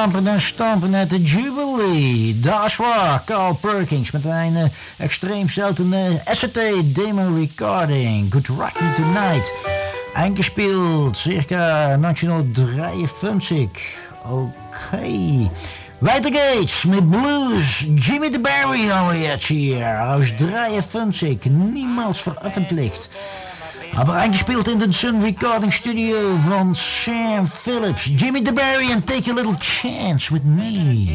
Stampen en stampen uit de Jubilee. Dat is waar, Carl Perkins met een extreem zeltene acetate demo recording. Good Rocking Tonight. Eingespeeld circa 1953. Oké. Weiter geht's mit Blues. Jimmy DeBerry haben wir jetzt hier. Aus 53. Niemals veröffentlicht. Aber eingespielt in den Sun Recording Studio von Sam Phillips. Jimmy DeBerry and Take a Little Chance with Me.